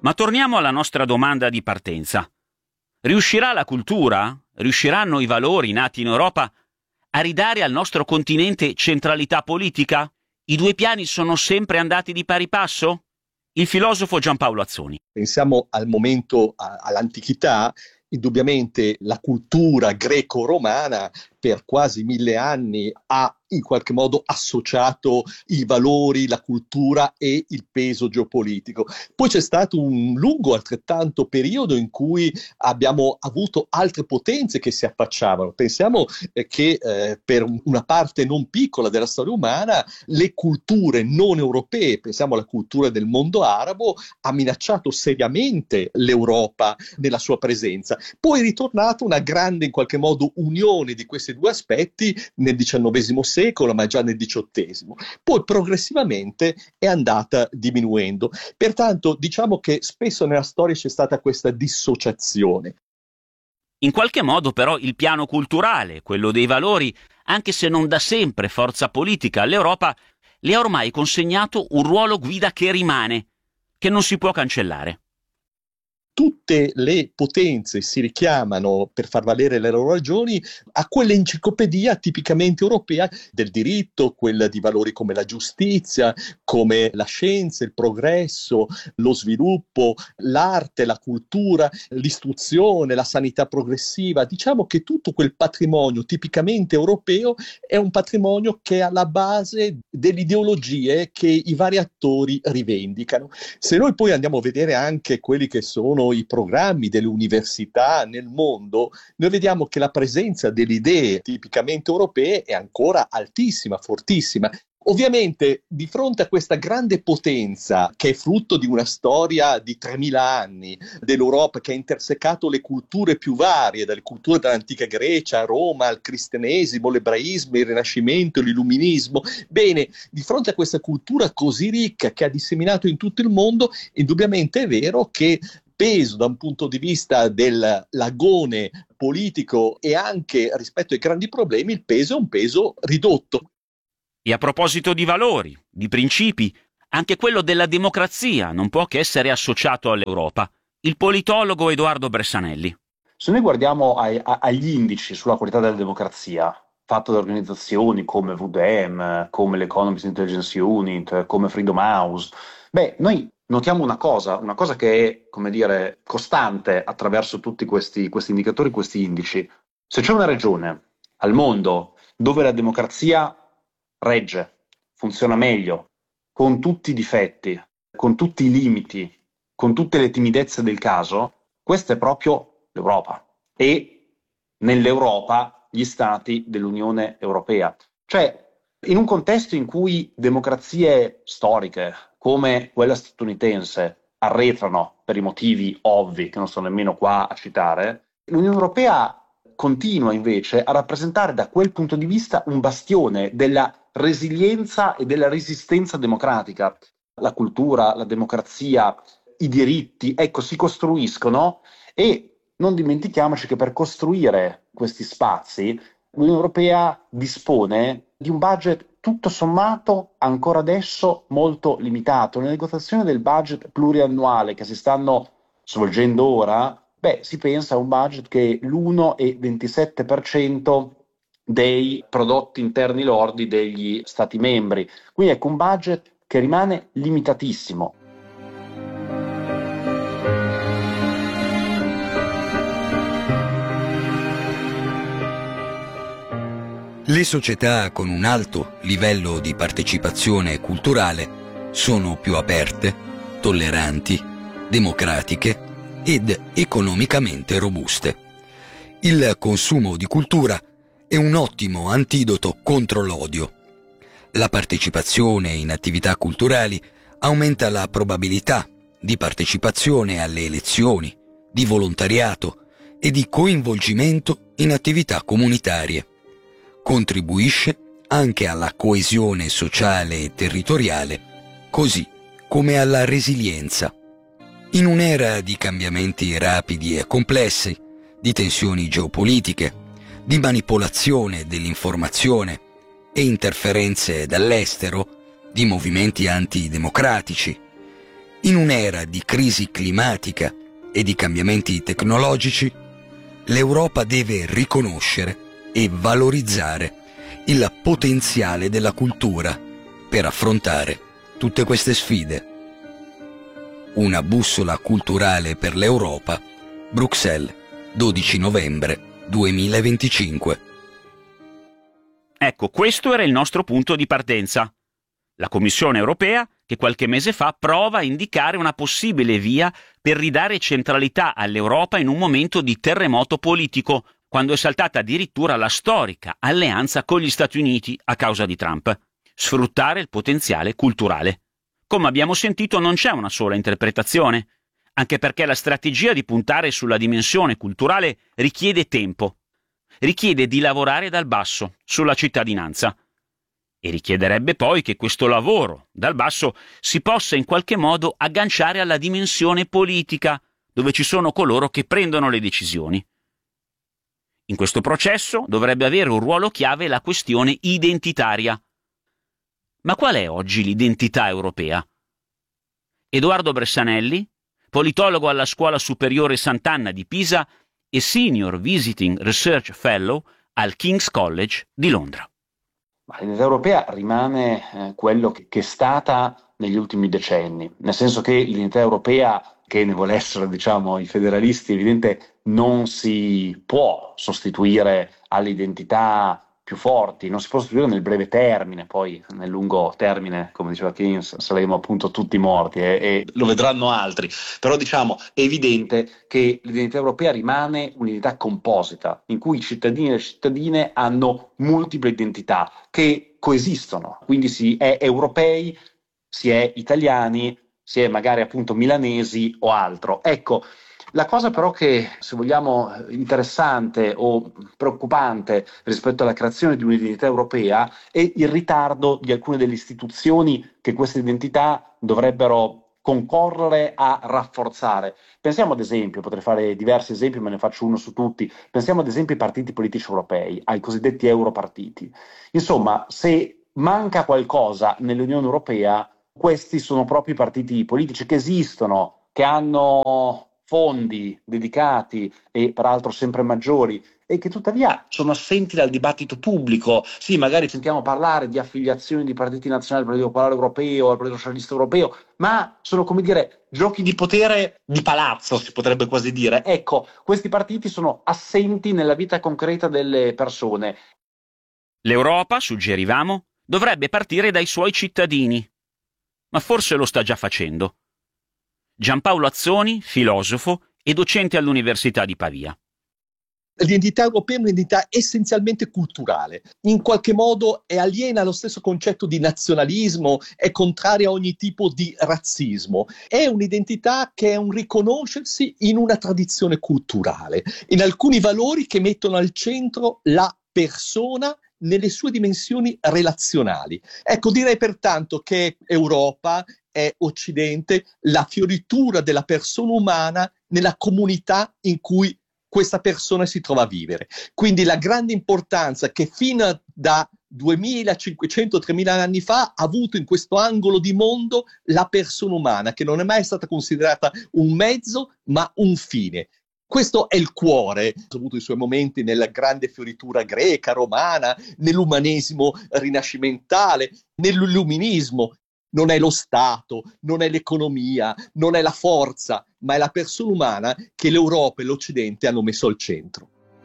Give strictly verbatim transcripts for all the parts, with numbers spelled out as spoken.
Ma torniamo alla nostra domanda di partenza. Riuscirà la cultura, riusciranno i valori nati in Europa a ridare al nostro continente centralità politica? I due piani sono sempre andati di pari passo? Il filosofo Giampaolo Azzoni. Pensiamo al momento, a, all'antichità. Indubbiamente la cultura greco-romana per quasi mille anni ha in qualche modo associato i valori, la cultura e il peso geopolitico. Poi c'è stato un lungo altrettanto periodo in cui abbiamo avuto altre potenze che si affacciavano. Pensiamo eh, che eh, per una parte non piccola della storia umana le culture non europee, pensiamo alla cultura del mondo arabo, ha minacciato seriamente l'Europa nella sua presenza. Poi è ritornata una grande in qualche modo unione di questi due aspetti nel diciannovesimo secolo, ma già nel diciottesimo. Poi progressivamente è andata diminuendo. Pertanto diciamo che spesso nella storia c'è stata questa dissociazione. In qualche modo però il piano culturale, quello dei valori, anche se non da sempre forza politica all'Europa, le ha ormai consegnato un ruolo guida che rimane, che non si può cancellare. Tutte le potenze si richiamano, per far valere le loro ragioni, a quell'enciclopedia tipicamente europea del diritto, quella di valori come la giustizia, come la scienza, il progresso, lo sviluppo, l'arte, la cultura, l'istruzione, la sanità progressiva. Diciamo che tutto quel patrimonio tipicamente europeo è un patrimonio che è alla base delle ideologie che i vari attori rivendicano. Se noi poi andiamo a vedere anche quelli che sono i programmi delle università nel mondo, noi vediamo che la presenza delle idee tipicamente europee è ancora altissima, fortissima. Ovviamente di fronte a questa grande potenza che è frutto di una storia di tremila anni dell'Europa, che ha intersecato le culture più varie, dalle culture dell'antica Grecia a Roma, al cristianesimo, l'ebraismo, il rinascimento, l'illuminismo, bene, di fronte a questa cultura così ricca che ha disseminato in tutto il mondo, indubbiamente è vero che peso da un punto di vista del lagone politico e anche rispetto ai grandi problemi, il peso è un peso ridotto. E a proposito di valori, di principi, anche quello della democrazia non può che essere associato all'Europa. Il politologo Edoardo Bressanelli. Se noi guardiamo ai, a, agli indici sulla qualità della democrazia, fatto da organizzazioni come V D M, come l'Economist Intelligence Unit, come Freedom House, beh, noi notiamo una cosa, una cosa che è, come dire, costante attraverso tutti questi, questi indicatori, questi indici. Se c'è una regione al mondo dove la democrazia regge, funziona meglio, con tutti i difetti, con tutti i limiti, con tutte le timidezze del caso, questa è proprio l'Europa. E nell'Europa gli stati dell'Unione Europea. Cioè, in un contesto in cui democrazie storiche come quella statunitense arretrano per i motivi ovvi che non sto nemmeno qua a citare, l'Unione Europea continua invece a rappresentare da quel punto di vista un bastione della resilienza e della resistenza democratica. La cultura, la democrazia, i diritti, ecco, si costruiscono e non dimentichiamoci che per costruire questi spazi l'Unione Europea dispone di un budget tutto sommato ancora adesso molto limitato. Nella negoziazione del budget pluriannuale che si stanno svolgendo ora, beh, si pensa a un budget che è l'uno virgola ventisette per cento dei prodotti interni lordi degli Stati membri. Quindi ecco un budget che rimane limitatissimo. Le società con un alto livello di partecipazione culturale sono più aperte, tolleranti, democratiche ed economicamente robuste. Il consumo di cultura è un ottimo antidoto contro l'odio. La partecipazione in attività culturali aumenta la probabilità di partecipazione alle elezioni, di volontariato e di coinvolgimento in attività comunitarie. Contribuisce anche alla coesione sociale e territoriale, così come alla resilienza. In un'era di cambiamenti rapidi e complessi, di tensioni geopolitiche, di manipolazione dell'informazione e interferenze dall'estero, di movimenti antidemocratici, In un'era di crisi climatica e di cambiamenti tecnologici, l'Europa deve riconoscere e valorizzare il potenziale della cultura per affrontare tutte queste sfide. Una bussola culturale per l'Europa, Bruxelles, dodici novembre duemilaventicinque. Ecco, questo era il nostro punto di partenza. La Commissione europea, che qualche mese fa prova a indicare una possibile via per ridare centralità all'Europa in un momento di terremoto politico, quando è saltata addirittura la storica alleanza con gli Stati Uniti a causa di Trump. Sfruttare il potenziale culturale. Come abbiamo sentito, non c'è una sola interpretazione, anche perché la strategia di puntare sulla dimensione culturale richiede tempo, richiede di lavorare dal basso, sulla cittadinanza, e richiederebbe poi che questo lavoro dal basso si possa in qualche modo agganciare alla dimensione politica, dove ci sono coloro che prendono le decisioni. In questo processo dovrebbe avere un ruolo chiave la questione identitaria. Ma qual è oggi l'identità europea? Edoardo Bressanelli, politologo alla Scuola Superiore Sant'Anna di Pisa e Senior Visiting Research Fellow al King's College di Londra. L'identità europea rimane eh, quello che, che è stata negli ultimi decenni, nel senso che l'identità europea, che ne vuole essere, diciamo, i federalisti, evidente, non si può sostituire alle identità più forti, non si può sostituire nel breve termine, poi nel lungo termine, come diceva Keynes, saremo appunto tutti morti e, e lo vedranno altri, però diciamo è evidente che l'identità europea rimane un'identità composita, in cui i cittadini e le cittadine hanno multiple identità che coesistono, quindi si è europei, si è italiani, si è magari appunto milanesi o altro. Ecco, la cosa però che, se vogliamo, interessante o preoccupante rispetto alla creazione di un'identità europea è il ritardo di alcune delle istituzioni che queste identità dovrebbero concorrere a rafforzare. Pensiamo ad esempio, potrei fare diversi esempi, ma ne faccio uno su tutti, pensiamo ad esempio ai partiti politici europei, ai cosiddetti europartiti. Insomma, se manca qualcosa nell'Unione Europea, questi sono proprio i partiti politici che esistono, che hanno fondi dedicati e peraltro sempre maggiori e che tuttavia sono assenti dal dibattito pubblico. Sì, magari sentiamo parlare di affiliazioni di partiti nazionali al Partito Popolare Europeo, al Partito Socialista Europeo, ma sono, come dire, giochi di potere di palazzo, si potrebbe quasi dire. Ecco, questi partiti sono assenti nella vita concreta delle persone. L'Europa, suggerivamo, dovrebbe partire dai suoi cittadini, ma forse lo sta già facendo. Giampaolo Azzoni, filosofo e docente all'Università di Pavia. L'identità europea è un'identità essenzialmente culturale, in qualche modo è aliena allo stesso concetto di nazionalismo, è contraria a ogni tipo di razzismo, è un'identità che è un riconoscersi in una tradizione culturale, in alcuni valori che mettono al centro la persona nelle sue dimensioni relazionali. Ecco, direi pertanto che Europa è Occidente, la fioritura della persona umana nella comunità in cui questa persona si trova a vivere. Quindi la grande importanza che fino da duemilacinquecento tremila anni fa ha avuto in questo angolo di mondo la persona umana, che non è mai stata considerata un mezzo ma un fine. Questo è il cuore, ha avuto i suoi momenti nella grande fioritura greca, romana, nell'umanesimo rinascimentale, nell'illuminismo. Non è lo Stato, non è l'economia, non è la forza, ma è la persona umana che l'Europa e l'Occidente hanno messo al centro.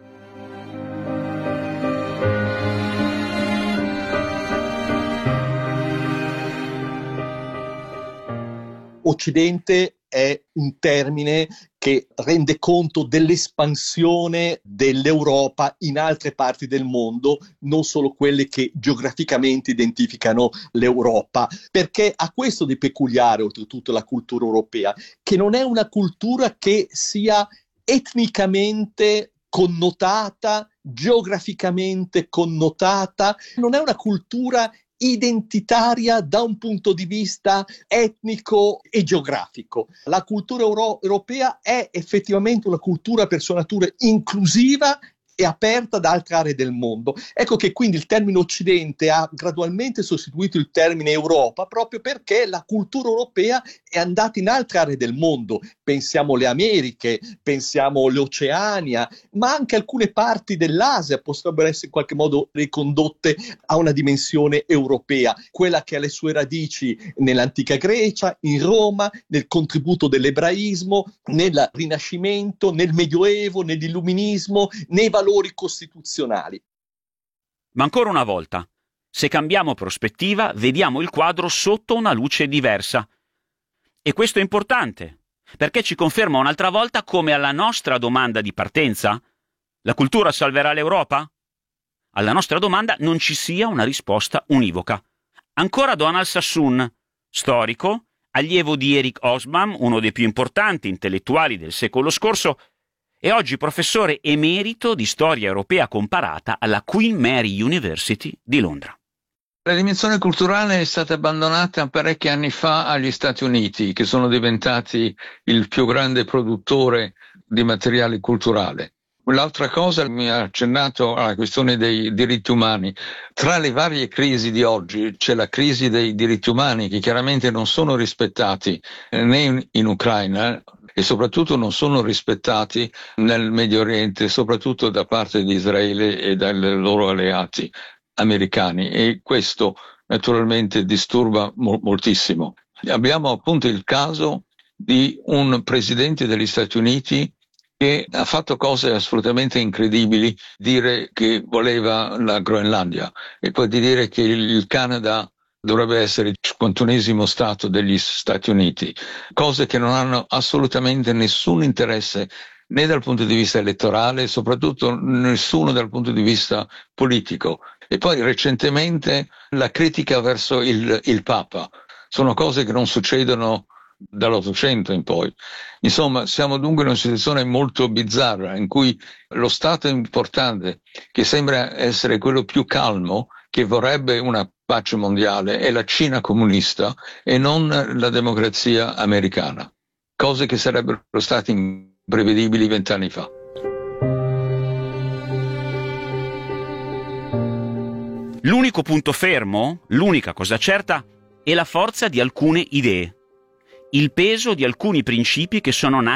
Occidente è un termine che rende conto dell'espansione dell'Europa in altre parti del mondo, non solo quelle che geograficamente identificano l'Europa, perché ha questo di peculiare oltretutto la cultura europea, che non è una cultura che sia etnicamente connotata, geograficamente connotata, non è una cultura identitaria da un punto di vista etnico e geografico. La cultura euro- europea è effettivamente una cultura per sua natura inclusiva e aperta ad altre aree del mondo. Ecco che quindi il termine Occidente ha gradualmente sostituito il termine Europa, proprio perché la cultura europea è andata in altre aree del mondo. Pensiamo alle Americhe, pensiamo all'Oceania, ma anche alcune parti dell'Asia potrebbero essere in qualche modo ricondotte a una dimensione europea, quella che ha le sue radici nell'antica Grecia, in Roma, nel contributo dell'ebraismo, nel Rinascimento, nel Medioevo, nell'Illuminismo, nei valori costituzionali. Ma ancora una volta, se cambiamo prospettiva, vediamo il quadro sotto una luce diversa. E questo è importante, perché ci conferma un'altra volta come alla nostra domanda di partenza, la cultura salverà l'Europa? Alla nostra domanda non ci sia una risposta univoca. Ancora Donald Sassoon, storico, allievo di Eric Hobsbawm, uno dei più importanti intellettuali del secolo scorso, e oggi professore emerito di storia europea comparata alla Queen Mary University di Londra. La dimensione culturale è stata abbandonata parecchi anni fa agli Stati Uniti, che sono diventati il più grande produttore di materiale culturale. L'altra cosa, mi ha accennato alla questione dei diritti umani. Tra le varie crisi di oggi c'è la crisi dei diritti umani, che chiaramente non sono rispettati né in Ucraina e soprattutto non sono rispettati nel Medio Oriente, soprattutto da parte di Israele e dai loro alleati americani, e questo naturalmente disturba mo- moltissimo. Abbiamo appunto il caso di un presidente degli Stati Uniti che ha fatto cose assolutamente incredibili, dire che voleva la Groenlandia e poi di dire che il Canada dovrebbe essere il cinquantunesimo Stato degli Stati Uniti, cose che non hanno assolutamente nessun interesse né dal punto di vista elettorale e soprattutto nessuno dal punto di vista politico. E poi recentemente la critica verso il, il Papa. Sono cose che non succedono dall'Ottocento in poi. Insomma, siamo dunque in una situazione molto bizzarra in cui lo Stato importante, che sembra essere quello più calmo, che vorrebbe una pace mondiale, è la Cina comunista e non la democrazia americana. Cose che sarebbero state imprevedibili vent'anni fa. L'unico punto fermo, l'unica cosa certa, è la forza di alcune idee, il peso di alcuni principi che sono nati